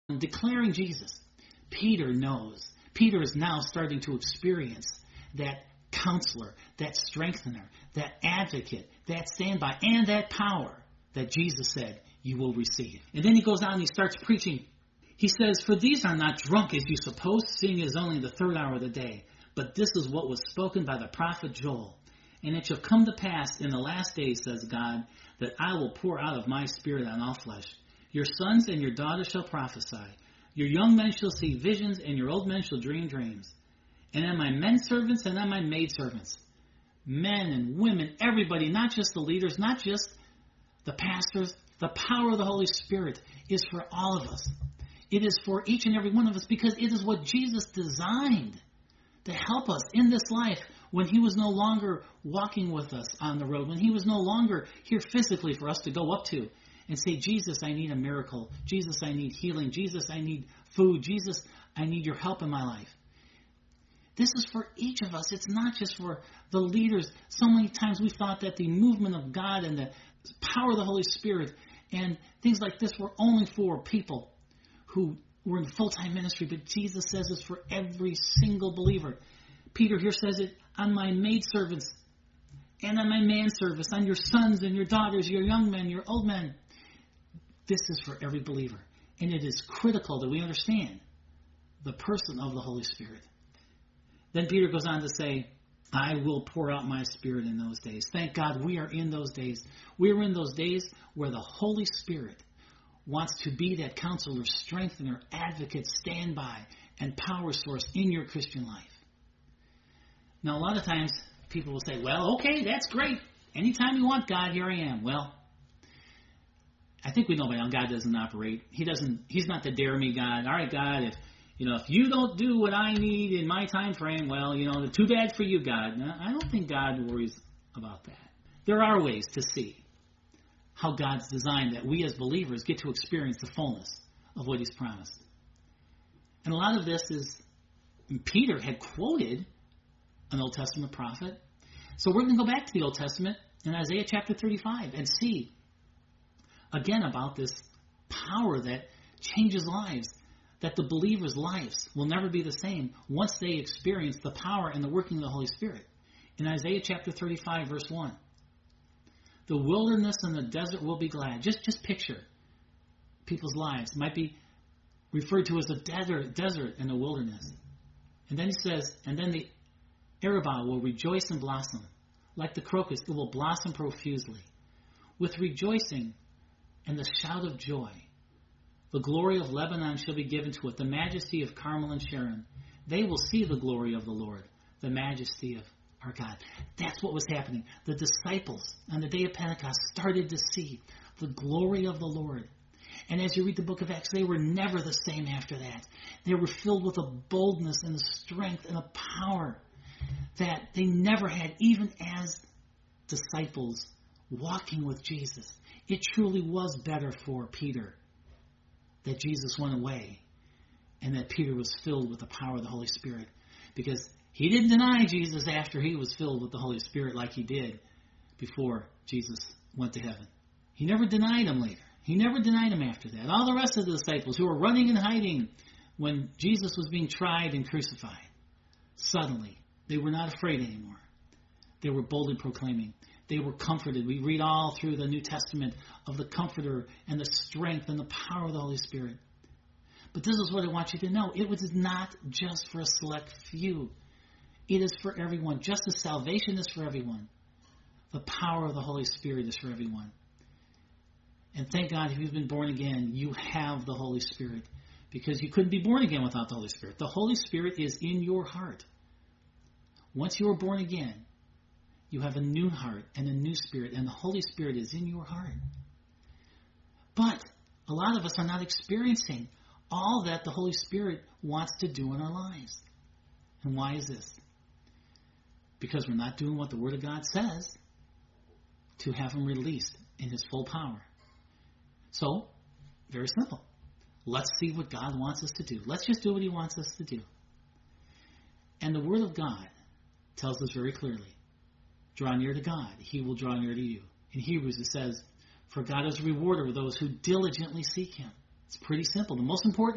declaring Jesus. Peter knows. Peter is now starting to experience that counselor, that strengthener, that advocate, that standby, and that power that Jesus said you will receive. And then he goes on and he starts preaching. He says, "For these are not drunk as you suppose, seeing it is only the third hour of the day. But this is what was spoken by the prophet Joel. And it shall come to pass in the last days, says God, that I will pour out of my spirit on all flesh. Your sons and your daughters shall prophesy. Your young men shall see visions, and your old men shall dream dreams. And on my men servants and on my maid servants," men and women, everybody, not just the leaders, not just the pastors, the power of the Holy Spirit is for all of us. It is for each and every one of us because it is what Jesus designed to help us in this life when he was no longer walking with us on the road, when he was no longer here physically for us to go up to and say, "Jesus, I need a miracle. Jesus, I need healing. Jesus, I need food. Jesus, I need your help in my life." This is for each of us. It's not just for the leaders. So many times we thought that the movement of God and the power of the Holy Spirit and things like this were only for people who were in full-time ministry, but Jesus says it's for every single believer. Peter here says it, "On my maidservants and on my manservants, on your sons and your daughters, your young men, your old men." This is for every believer. And it is critical that we understand the person of the Holy Spirit. Then Peter goes on to say, "I will pour out my Spirit in those days." Thank God we are in those days. We are in those days where the Holy Spirit wants to be that counselor, strengthener, advocate, standby, and power source in your Christian life. Now, a lot of times people will say, "Well, okay, that's great. Anytime you want God, here I am." Well, I think we know by now God doesn't operate. He's not the dare me God. All right, God, if you don't do what I need in my time frame, well, too bad for you, God. No, I don't think God worries about that. There are ways to see how God's designed that we as believers get to experience the fullness of what he's promised. And a lot of this is, Peter had quoted an Old Testament prophet. So we're going to go back to the Old Testament in Isaiah chapter 35 and see again about this power that changes lives, that the believers' lives will never be the same once they experience the power and the working of the Holy Spirit. In Isaiah chapter 35, verse 1, "The wilderness and the desert will be glad." Just picture people's lives might be referred to as a desert and a wilderness. And then he says, "And then the Arabah will rejoice and blossom. Like the crocus, it will blossom profusely. With rejoicing and the shout of joy, the glory of Lebanon shall be given to it, the majesty of Carmel and Sharon. They will see the glory of the Lord, the majesty of our God." That's what was happening. The disciples on the day of Pentecost started to see the glory of the Lord. And as you read the book of Acts, they were never the same after that. They were filled with a boldness and a strength and a power that they never had, even as disciples walking with Jesus. It truly was better for Peter that Jesus went away and that Peter was filled with the power of the Holy Spirit, because he didn't deny Jesus after he was filled with the Holy Spirit like he did before Jesus went to heaven. He never denied him later. He never denied him after that. All the rest of the disciples who were running and hiding when Jesus was being tried and crucified, suddenly they were not afraid anymore. They were boldly proclaiming. They were comforted. We read all through the New Testament of the Comforter and the strength and the power of the Holy Spirit. But this is what I want you to know. It was not just for a select few. It is for everyone. Just as salvation is for everyone, the power of the Holy Spirit is for everyone. And thank God, if you've been born again, you have the Holy Spirit, because you couldn't be born again without the Holy Spirit. The Holy Spirit is in your heart. Once you are born again, you have a new heart and a new spirit, and the Holy Spirit is in your heart. But a lot of us are not experiencing all that the Holy Spirit wants to do in our lives. And why is this? Because we're not doing what the Word of God says to have Him released in His full power. So, very simple. Let's see what God wants us to do. Let's just do what He wants us to do. And the Word of God tells us very clearly, draw near to God, He will draw near to you. In Hebrews it says, for God is a rewarder of those who diligently seek Him. It's pretty simple. The most important